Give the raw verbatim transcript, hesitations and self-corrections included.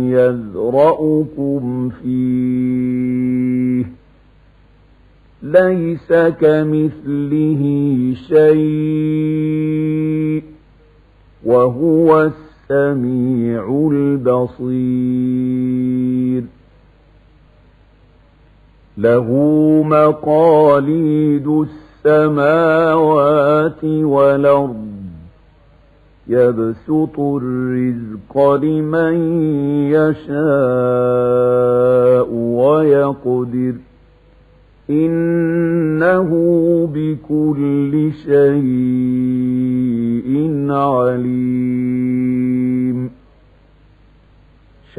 يذرأكم فيه ليس كمثله شيء وهو السميع البصير له مقاليد السماوات والأرض يبسط الرزق لمن يشاء ويقدر إنه بكل شيء عليم